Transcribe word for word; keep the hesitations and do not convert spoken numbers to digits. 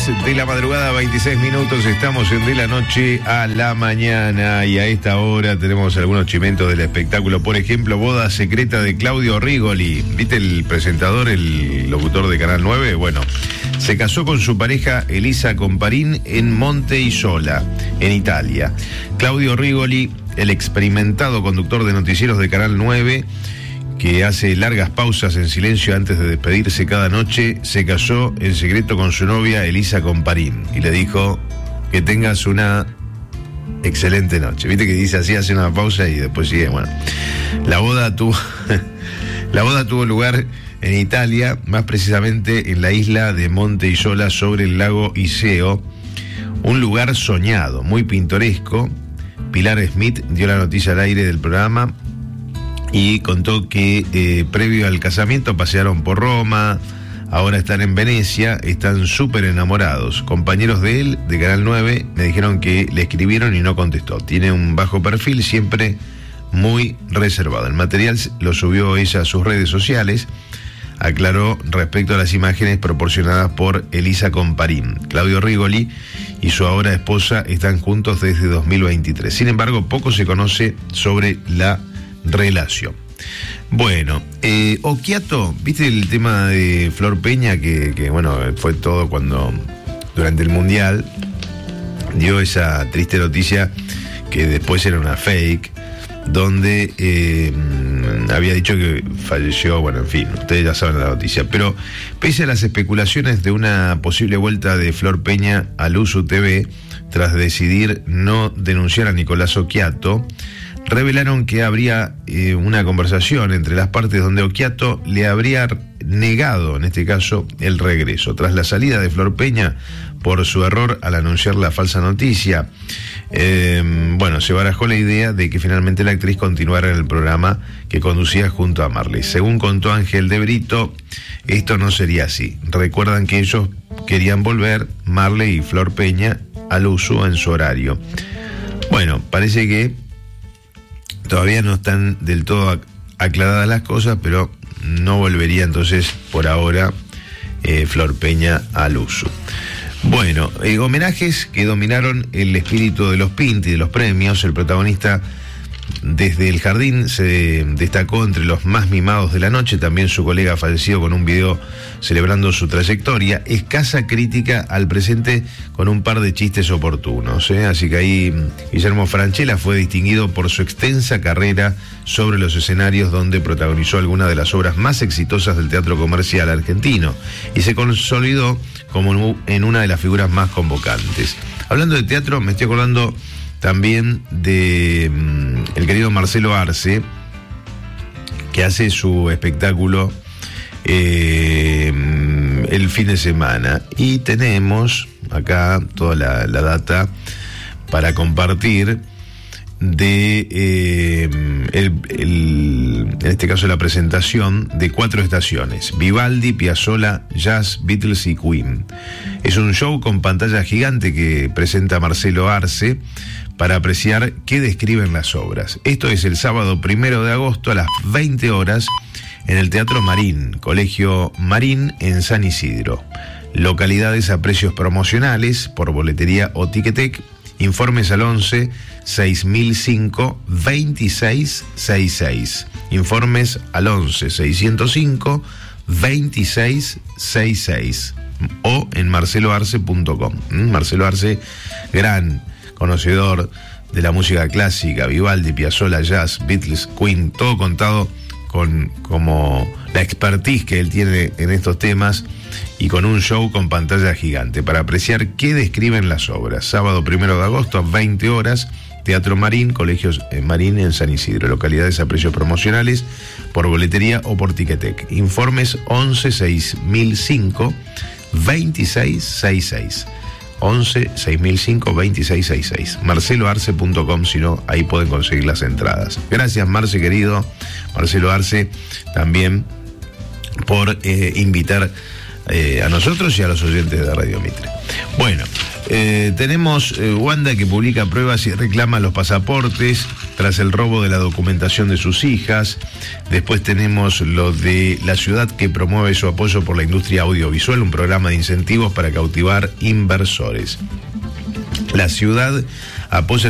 de la madrugada, veintiséis minutos, estamos en De la Noche a la Mañana y a esta hora tenemos algunos chimentos del espectáculo. Por ejemplo, boda secreta de Claudio Rigoli. ¿Viste el presentador, el locutor de Canal nueve? Bueno, se casó con su pareja Elisa Comparin en Monte Isola, en Italia. Claudio Rigoli, el experimentado conductor de noticieros de Canal nueve, que hace largas pausas en silencio antes de despedirse cada noche, se casó en secreto con su novia Elisa Comparin y le dijo que tengas una excelente noche. Viste que dice así, hace una pausa y después sigue. Bueno, la boda tuvo la boda tuvo lugar en Italia, más precisamente en la isla de Monte Isola sobre el lago Iseo, un lugar soñado, muy pintoresco. Pilar Smith dio la noticia al aire del programa y contó que eh, previo al casamiento pasearon por Roma, ahora están en Venecia, están súper enamorados. Compañeros de él, de Canal nueve, me dijeron que le escribieron y no contestó. Tiene un bajo perfil, siempre muy reservado. El material lo subió ella a sus redes sociales, aclaró respecto a las imágenes proporcionadas por Elisa Comparin. Claudio Rigoli y su ahora esposa están juntos desde dos mil veintitrés. Sin embargo, poco se conoce sobre la relación. Bueno, eh, Occhiato, ¿viste el tema de Flor Peña? Que, que bueno, fue todo cuando durante el Mundial dio esa triste noticia que después era una fake, donde eh, había dicho que falleció. Bueno, en fin, ustedes ya saben la noticia. Pero pese a las especulaciones de una posible vuelta de Flor Peña a Luzu T V, tras decidir no denunciar a Nicolás Occhiato, revelaron que habría eh, una conversación entre las partes donde Occhiato le habría negado, en este caso, el regreso. Tras la salida de Flor Peña por su error al anunciar la falsa noticia, eh, bueno, se barajó la idea de que finalmente la actriz continuara en el programa que conducía junto a Marley. Según contó Ángel de Brito, esto no sería así. Recuerdan que ellos querían volver, Marley y Flor Peña, al uso en su horario. Bueno, parece que todavía no están del todo aclaradas las cosas, pero no volvería entonces por ahora eh, Flor Peña al uso. Bueno, eh, homenajes que dominaron el espíritu de los Pinti, de los premios. El protagonista desde el jardín se destacó entre los más mimados de la noche. También su colega fallecido con un video celebrando su trayectoria. Escasa crítica al presente con un par de chistes oportunos, ¿eh? Así que ahí Guillermo Francella fue distinguido por su extensa carrera sobre los escenarios, donde protagonizó algunas de las obras más exitosas del teatro comercial argentino y se consolidó como en una de las figuras más convocantes. Hablando de teatro, me estoy acordando también de um, el querido Marcelo Arce, que hace su espectáculo eh, el fin de semana. Y tenemos acá toda la, la data para compartir de eh, el, el, en este caso la presentación de cuatro estaciones: Vivaldi, Piazzolla, Jazz, Beatles y Queen. Es un show con pantalla gigante que presenta Marcelo Arce para apreciar qué describen las obras. Esto es el sábado primero de agosto a las veinte horas en el Teatro Marín, Colegio Marín, en San Isidro. Localidades a precios promocionales por boletería o Ticketek. Informes al once seis mil cinco veintiséis sesenta y seis. Informes al once seiscientos cinco veintiséis sesenta y seis o en marcelo arce punto com. Marcelo Arce, gran conocedor de la música clásica, Vivaldi, Piazzolla, Jazz, Beatles, Queen, todo contado con como la expertise que él tiene en estos temas, y con un show con pantalla gigante para apreciar qué describen las obras. Sábado primero de agosto a veinte horas, Teatro Marín, Colegio Marín en San Isidro. Localidades a precios promocionales por boletería o por Ticketek. Informes once seis mil cinco veintiséis sesenta y seis. once seis mil cinco veintiséis sesenta y seis. marcelo arce punto com, si no, ahí pueden conseguir las entradas. Gracias, Marce, querido. Marcelo Arce, también por eh, invitar eh, a nosotros y a los oyentes de Radio Mitre. Bueno, Eh, tenemos eh, Wanda, que publica pruebas y reclama los pasaportes tras el robo de la documentación de sus hijas. Después tenemos lo de la ciudad, que promueve su apoyo por la industria audiovisual, un programa de incentivos para cautivar inversores. La ciudad apoya